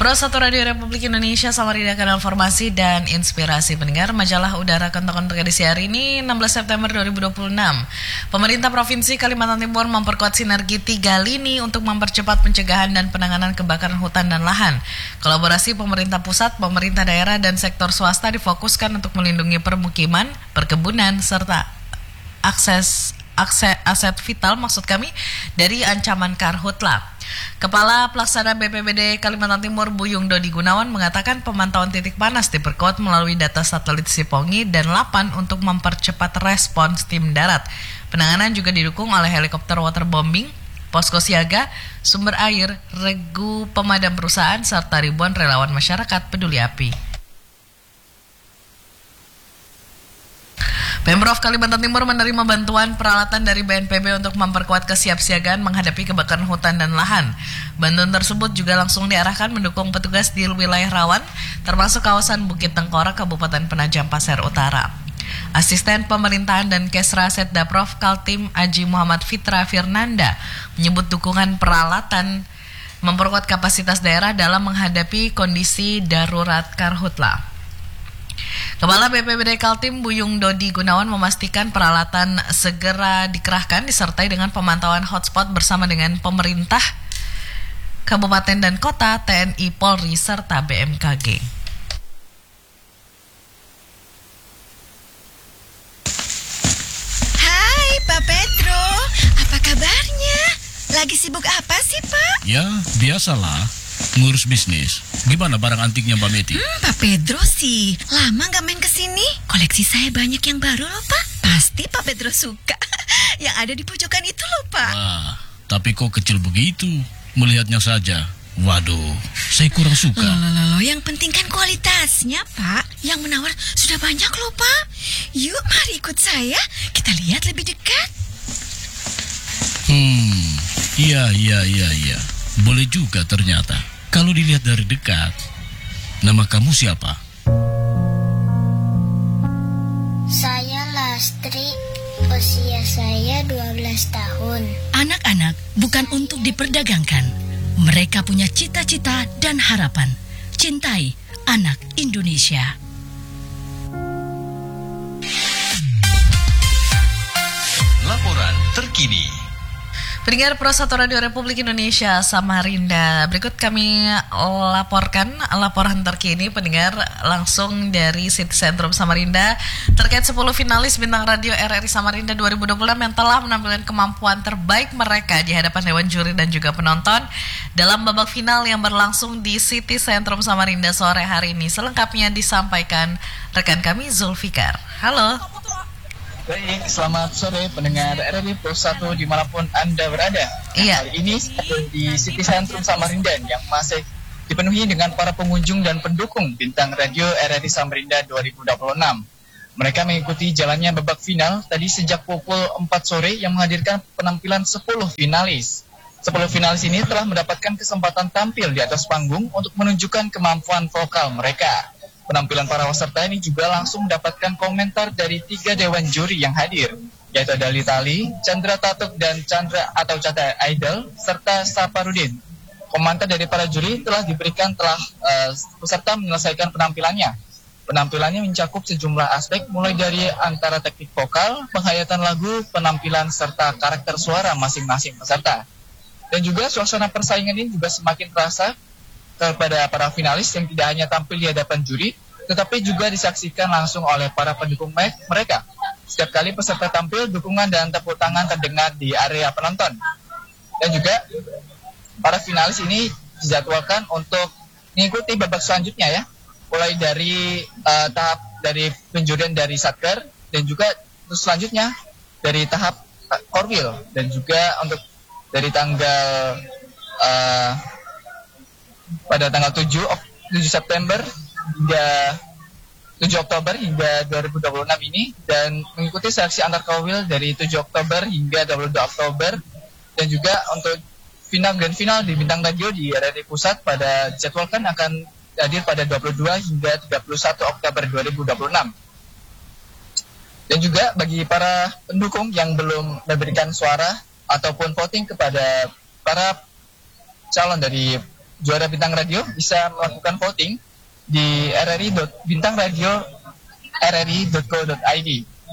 Pro 1 Radio Republik Indonesia, Samarinda, kanal informasi dan inspirasi pendengar. Majalah Udara Kentongan edisi hari ini 16 September 2026. Pemerintah Provinsi Kalimantan Timur memperkuat sinergi 3 lini untuk mempercepat pencegahan dan penanganan kebakaran hutan dan lahan. Kolaborasi pemerintah pusat, pemerintah daerah, dan sektor swasta difokuskan untuk melindungi permukiman, perkebunan, serta aset vital dari ancaman karhutla. Kepala Pelaksana BPBD Kalimantan Timur Buyung Dodi Gunawan mengatakan pemantauan titik panas diperkuat melalui data satelit Sipongi dan Lapan untuk mempercepat respons tim darat. Penanganan juga didukung oleh helikopter waterbombing, posko siaga, sumber air, regu pemadam perusahaan, serta ribuan relawan masyarakat peduli api. Pemprov Kalimantan Timur menerima bantuan peralatan dari BNPB untuk memperkuat kesiapsiagaan menghadapi kebakaran hutan dan lahan. Bantuan tersebut juga langsung diarahkan mendukung petugas di wilayah rawan, termasuk kawasan Bukit Tengkorak, Kabupaten Penajam Pasir Utara. Asisten Pemerintahan dan Kesra Setdaprov Kaltim Aji Muhammad Fitra Firnanda menyebut dukungan peralatan memperkuat kapasitas daerah dalam menghadapi kondisi darurat karhutla. Kepala BPBD Kaltim Buyung Dodi Gunawan memastikan peralatan segera dikerahkan disertai dengan pemantauan hotspot bersama dengan pemerintah, kabupaten dan kota, TNI, Polri, serta BMKG. Hai Pak Pedro, apa kabarnya? Lagi sibuk apa sih Pak? Ya, biasalah. Ngurus bisnis. Gimana barang antiknya Mbak Meti? Pak Pedro sih lama gak main kesini. Koleksi saya banyak yang baru loh Pak. Pasti Pak Pedro suka. Yang ada di pojokan itu loh Pak. Tapi kok kecil begitu? Melihatnya saja. Waduh, saya kurang suka. Loh, yang penting kan kualitasnya Pak. Yang menawar sudah banyak loh Pak. Yuk mari ikut saya. Kita lihat lebih dekat. Iya. Boleh juga ternyata. Kalau dilihat dari dekat. Nama kamu siapa? Saya Lastri, usia saya 12 tahun. Anak-anak bukan untuk diperdagangkan. Mereka punya cita-cita dan harapan. Cintai anak Indonesia. Laporan terkini. Pendengar Pro 1 Radio Republik Indonesia Samarinda, berikut kami laporan terkini pendengar langsung dari City Centrum Samarinda terkait 10 finalis Bintang Radio RRI Samarinda 2026 yang telah menampilkan kemampuan terbaik mereka di hadapan Dewan Juri dan juga penonton dalam babak final yang berlangsung di City Centrum Samarinda sore hari ini. Selengkapnya disampaikan rekan kami Zulfikar. Halo. Baik, selamat sore pendengar RRI Pro 1 dimanapun Anda berada. Iya. Hari ini di City Centrum Samarinda yang masih dipenuhi dengan para pengunjung dan pendukung Bintang Radio RRI Samarinda 2026. Mereka mengikuti jalannya babak final tadi sejak pukul 4 sore yang menghadirkan penampilan 10 finalis. 10 finalis ini telah mendapatkan kesempatan tampil di atas panggung untuk menunjukkan kemampuan vokal mereka. Penampilan para peserta ini juga langsung mendapatkan komentar dari 3 dewan juri yang hadir, yaitu Dali Tali, Chandra Tatuk, dan Chandra atau Chandra Idol, serta Saparudin. Komentar dari para juri telah diberikan peserta menyelesaikan penampilannya. Penampilannya mencakup sejumlah aspek mulai dari antara teknik vokal, penghayatan lagu, penampilan, serta karakter suara masing-masing peserta. Dan juga suasana persaingan ini juga semakin terasa kepada para finalis yang tidak hanya tampil di hadapan juri, tetapi juga disaksikan langsung oleh para pendukung mereka. Setiap kali peserta tampil, dukungan dan tepuk tangan terdengar di area penonton. Dan juga para finalis ini dijadwalkan untuk mengikuti babak selanjutnya ya, mulai dari tahap dari penjurian dari Satker dan juga selanjutnya dari tahap Korwil, dan juga untuk dari tanggal pada tanggal 7 September hingga 7 Oktober hingga 2026 ini, dan mengikuti seleksi antar kawil dari 7 Oktober hingga 22 Oktober, dan juga untuk grand final di Bintang Radio di RRI Pusat pada jadwalkan akan hadir pada 22 hingga 31 Oktober 2026. Dan juga bagi para pendukung yang belum memberikan suara ataupun voting kepada para calon dari juara Bintang Radio bisa melakukan voting di www.bintangradio.rri.co.id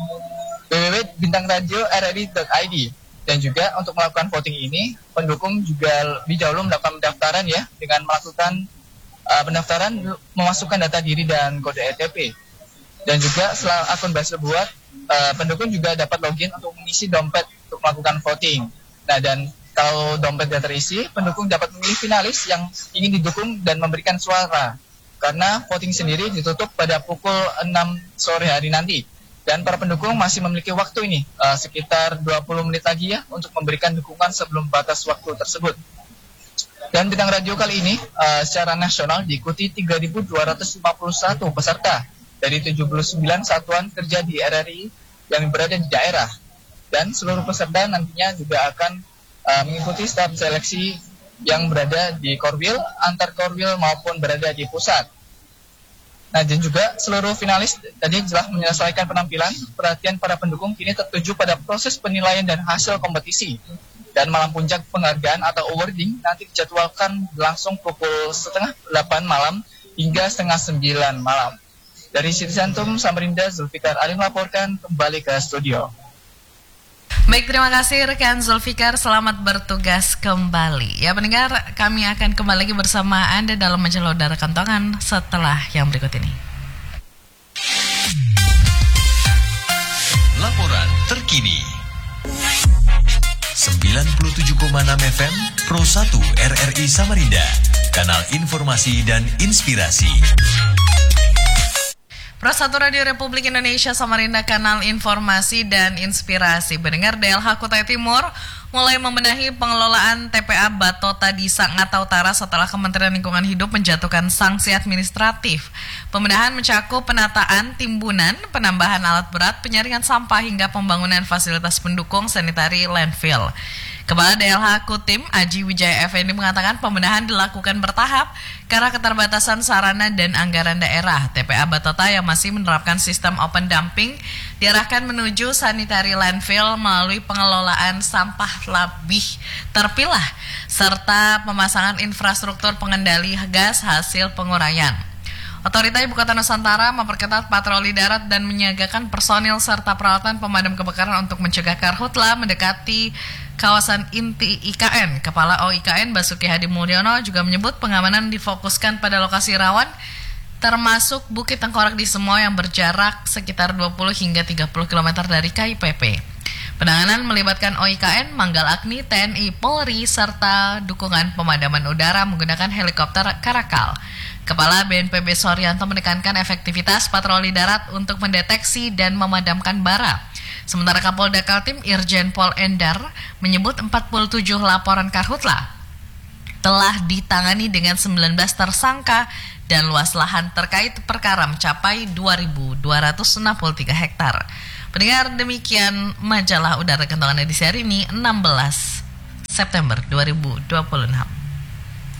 www.bintangradio.rri.id. Dan juga untuk melakukan voting ini, pendukung juga lebih dahulu melakukan pendaftaran ya, dengan melakukan pendaftaran, memasukkan data diri dan kode ETP. Dan juga setelah akun berhasil buat, pendukung juga dapat login untuk mengisi dompet untuk melakukan voting. Nah, dan kalau dompet sudah terisi, pendukung dapat memilih finalis yang ingin didukung dan memberikan suara. Karena voting sendiri ditutup pada pukul 6 sore hari nanti. Dan para pendukung masih memiliki waktu ini, sekitar 20 menit lagi ya, untuk memberikan dukungan sebelum batas waktu tersebut. Dan Bintang Radio kali ini secara nasional diikuti 3.251 peserta dari 79 satuan kerja di RRI yang berada di daerah. Dan seluruh peserta nantinya juga akan mengikuti tahap seleksi yang berada di Korwil, antar Korwil maupun berada di pusat. Nah, dan juga seluruh finalis tadi telah menyelesaikan penampilan. Perhatian para pendukung kini tertuju pada proses penilaian dan hasil kompetisi. Dan malam puncak penghargaan atau awarding nanti dijadwalkan berlangsung pukul 7:30 malam hingga 8:30 malam. Dari Citizentum Samarinda, Zulfikar Ali melaporkan, kembali ke studio. Baik, terima kasih rekan Zulfikar, selamat bertugas kembali. Ya pendengar, kami akan kembali lagi bersama Anda dalam Majalah Udara Kantongan setelah yang berikut ini. Laporan terkini 97,6 FM Pro 1 RRI Samarinda, kanal informasi dan inspirasi. Pro 1 Radio Republik Indonesia Samarinda, kanal informasi dan inspirasi. Pendengar, DLH Kutai Timur mulai membenahi pengelolaan TPA Batota di Sangatta Utara setelah Kementerian Lingkungan Hidup menjatuhkan sanksi administratif. Pembenahan mencakup penataan timbunan, penambahan alat berat, penyaringan sampah hingga pembangunan fasilitas pendukung sanitary landfill. Kepala DLH Kutim Aji Wijaya Effendi mengatakan pembenahan dilakukan bertahap karena keterbatasan sarana dan anggaran daerah. TPA Batota yang masih menerapkan sistem open dumping diarahkan menuju sanitary landfill melalui pengelolaan sampah lebih terpilah serta pemasangan infrastruktur pengendali gas hasil penguraian. Otorita Ibu Kota Nusantara memperketat patroli darat dan menyiagakan personil serta peralatan pemadam kebakaran untuk mencegah karhutla mendekati kawasan inti IKN. Kepala OIKN Basuki Hadi Mulyono juga menyebut pengamanan difokuskan pada lokasi rawan termasuk Bukit Tengkorak di Semoy yang berjarak sekitar 20 hingga 30 km dari KIPP. Penanganan melibatkan OIKN, Manggal Agni, TNI, Polri, serta dukungan pemadaman udara menggunakan helikopter Karakal. Kepala BNPB Soryanto menekankan efektivitas patroli darat untuk mendeteksi dan memadamkan bara. Sementara Kapolda Kaltim Irjen Pol Endar menyebut 47 laporan karhutla telah ditangani dengan 19 tersangka dan luas lahan terkait perkara mencapai 2.263 hektar. Pendengar, demikian Majalah Udara Kantongan edisi hari ini 16 September 2026.